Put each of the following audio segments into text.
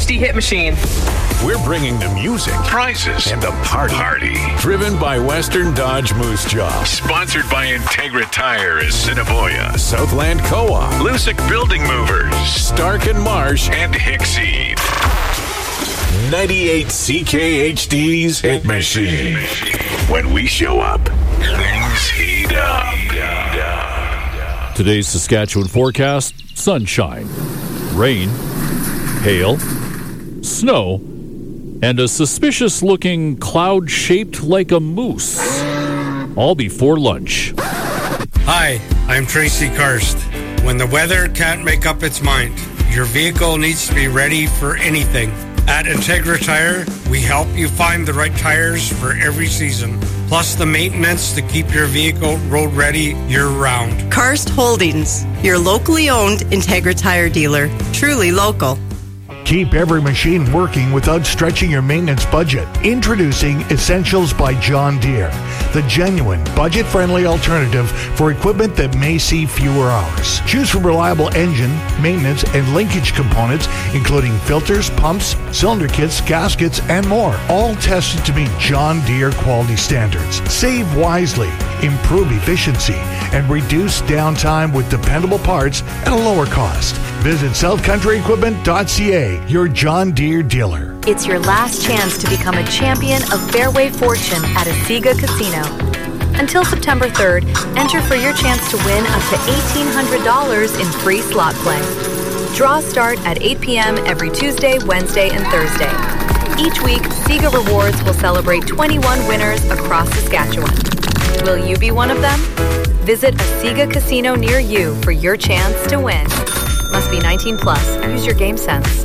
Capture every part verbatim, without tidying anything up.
D Hit Machine. We're bringing the music, prizes, and the party. Party. Driven by Western Dodge Moose Jaw. Sponsored by Integra Tire Assiniboia. Southland Co-op. Lusick Building Movers. Stark and Marsh. And Hickseed. ninety-eight C K H D's Hit Machine. When we show up, things heat up. Today's Saskatchewan forecast: sunshine, rain, hail, snow, and a suspicious-looking cloud shaped like a moose. All before lunch. Hi, I'm Tracy Karst. When the weather can't make up its mind, your vehicle needs to be ready for anything. At Integra Tire, we help you find the right tires for every season, plus the maintenance to keep your vehicle road ready year-round. Karst Holdings, your locally owned Integra Tire dealer. Truly local. Keep every machine working without stretching your maintenance budget. Introducing Essentials by John Deere, the genuine, budget-friendly alternative for equipment that may see fewer hours. Choose from reliable engine, maintenance, and linkage components, including filters, pumps, cylinder kits, gaskets, and more. All tested to meet John Deere quality standards. Save wisely, improve efficiency, and reduce downtime with dependable parts at a lower cost. Visit south country equipment dot c a, your John Deere dealer. It's your last chance to become a champion of Fairway Fortune at Asiga Casino. Until September third, enter for your chance to win up to eighteen hundred dollars in free slot play. Draws start at eight p.m. every Tuesday, Wednesday, and Thursday. Each week, Asiga Rewards will celebrate twenty-one winners across Saskatchewan. Will you be one of them? Visit a Asiga Casino near you for your chance to win. Must be nineteen plus. Use your game sense.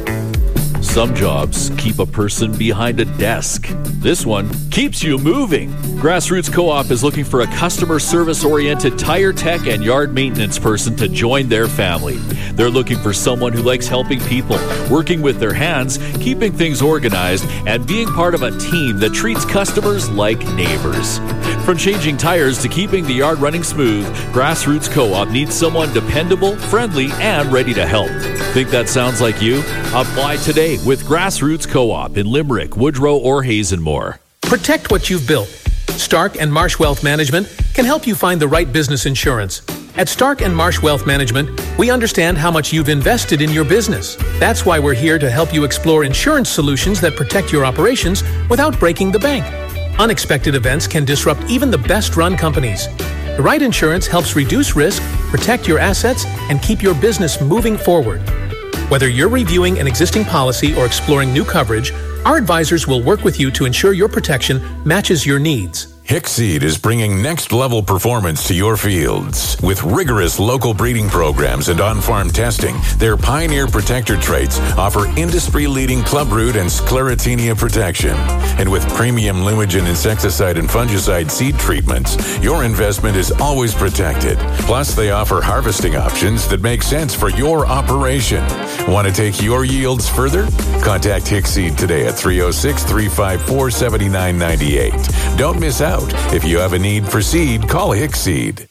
Some jobs keep a person behind a desk. This one keeps you moving. Grassroots Co-op is looking for a customer service-oriented tire tech and yard maintenance person to join their family. They're looking for someone who likes helping people, working with their hands, keeping things organized, and being part of a team that treats customers like neighbors. From changing tires to keeping the yard running smooth, Grassroots Co-op needs someone dependable, friendly, and ready to help. Think that sounds like you? Apply today with Grassroots Co-op in Limerick, Woodrow, or Hazenmore. Protect what you've built. Stark and Marsh Wealth Management can help you find the right business insurance. At Stark and Marsh Wealth Management, we understand how much you've invested in your business. That's why we're here to help you explore insurance solutions that protect your operations without breaking the bank. Unexpected events can disrupt even the best-run companies. The right insurance helps reduce risk, protect your assets, and keep your business moving forward. Whether you're reviewing an existing policy or exploring new coverage, our advisors will work with you to ensure your protection matches your needs. Hickseed is bringing next-level performance to your fields. With rigorous local breeding programs and on-farm testing, their Pioneer Protector traits offer industry-leading clubroot and sclerotinia protection. And with premium Lumigen insecticide and fungicide seed treatments, your investment is always protected. Plus, they offer harvesting options that make sense for your operation. Want to take your yields further? Contact Hickseed today at three oh six, three five four, seven nine nine eight. Don't miss out. If you have a need for seed, call Hickseed.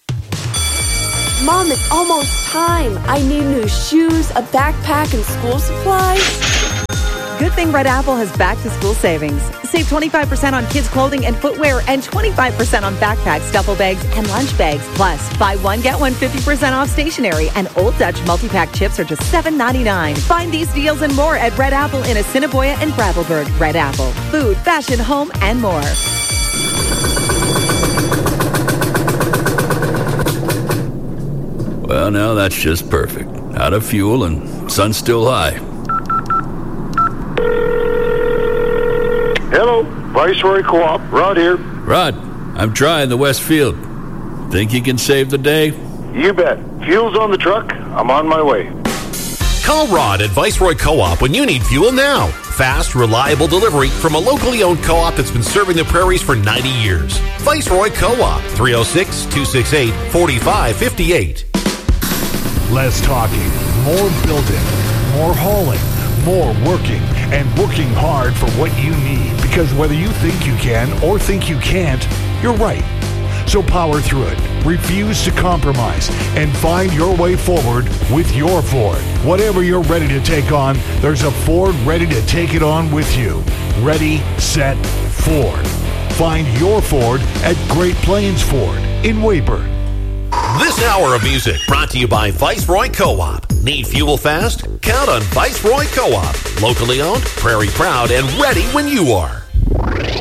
Mom, it's almost time. I need new shoes, a backpack, and school supplies. Good thing Red Apple has back-to-school savings. Save twenty-five percent on kids' clothing and footwear and twenty-five percent on backpacks, duffel bags, and lunch bags. Plus, buy one, get one fifty percent off stationery. And Old Dutch multi-pack chips are just seven ninety-nine. Find these deals and more at Red Apple in Assiniboia and Gravelburg. Red Apple. Food, fashion, home, and more. Well, now that's just perfect. Out of fuel and sun's still high. Hello, Viceroy Co-op. Rod here. Rod, I'm trying the West Field. Think you can save the day? You bet. Fuel's on the truck. I'm on my way. Call Rod at Viceroy Co-op when you need fuel now. Fast, reliable delivery from a locally owned co-op that's been serving the prairies for ninety years. Viceroy Co-op, three oh six, two six eight, four five five eight. Less talking, more building, more hauling, more working, and working hard for what you need. Because whether you think you can or think you can't, you're right. So power through it. Refuse to compromise and find your way forward with your Ford. Whatever you're ready to take on, there's a Ford ready to take it on with you. Ready, set, Ford. Find your Ford at Great Plains Ford in Weyburn. This hour of music brought to you by Viceroy Co-op. Need fuel fast? Count on Viceroy Co-op. Locally owned, prairie proud, and ready when you are.